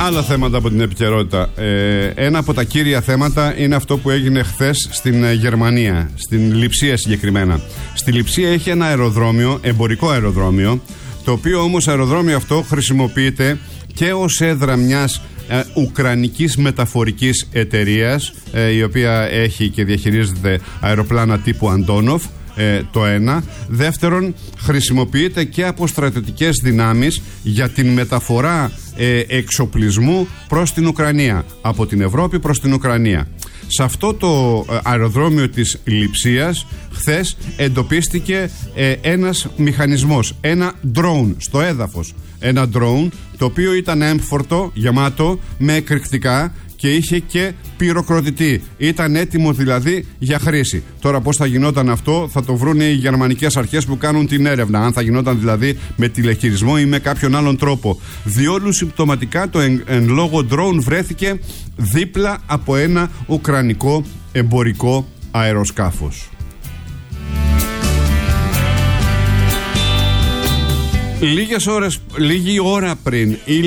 Άλλα θέματα από την επικαιρότητα. Ένα από τα κύρια θέματα είναι αυτό που έγινε χθες στην Γερμανία, στην Λειψία συγκεκριμένα. Στη Λειψία έχει ένα αεροδρόμιο, εμπορικό αεροδρόμιο, το οποίο όμως αεροδρόμιο αυτό χρησιμοποιείται και ως έδρα μιας ουκρανικής μεταφορικής εταιρείας, η οποία έχει και διαχειρίζεται αεροπλάνα τύπου Αντόνοφ. Το ένα. Δεύτερον, χρησιμοποιείται και από στρατιωτικές δυνάμεις για την μεταφορά εξοπλισμού προς την Ουκρανία, από την Ευρώπη προς την Ουκρανία. Σε αυτό το αεροδρόμιο της Λειψίας χθες εντοπίστηκε ένας μηχανισμός, ένα drone στο έδαφος. Ένα drone το οποίο ήταν έμφορτο, γεμάτο με εκρηκτικά και είχε και πυροκροτητή. Ήταν έτοιμο δηλαδή για χρήση. Τώρα πώς θα γινόταν αυτό θα το βρουν οι γερμανικές αρχές που κάνουν την έρευνα. Αν θα γινόταν δηλαδή με τηλεχειρισμό ή με κάποιον άλλον τρόπο. Διόλου συμπτωματικά το εν λόγω drone βρέθηκε δίπλα από ένα ουκρανικό εμπορικό αεροσκάφος. Λίγη ώρα πριν